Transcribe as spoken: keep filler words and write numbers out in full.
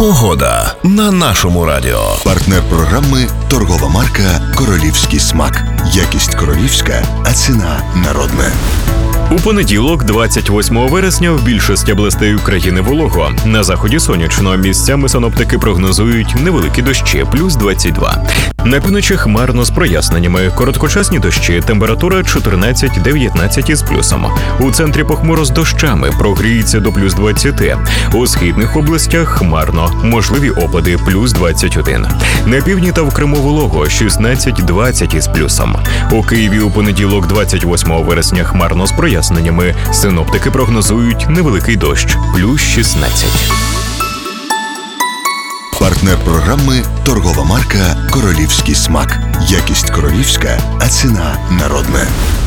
Погода на нашому радіо. Партнер програми – торгова марка «Королівський смак». Якість королівська, а ціна народна. У понеділок, двадцять восьмого вересня, в більшості областей України волого. На заході сонячно. Місцями синоптики прогнозують невеликі дощі – плюс двадцять два. На півночі хмарно з проясненнями. Короткочасні дощі, температура чотирнадцять дев'ятнадцять із плюсом. У центрі похмуро з дощами, прогріється до плюс двадцять. У східних областях хмарно, можливі опади – плюс двадцять один. На півдні та в Криму волого – шістнадцять двадцять із плюсом. У Києві у понеділок, двадцять восьмого вересня, хмарно з проясненнями. Синоптики прогнозують невеликий дощ – плюс шістнадцять. Партнер програми – торгова марка «Королівський смак». Якість королівська, а ціна народна.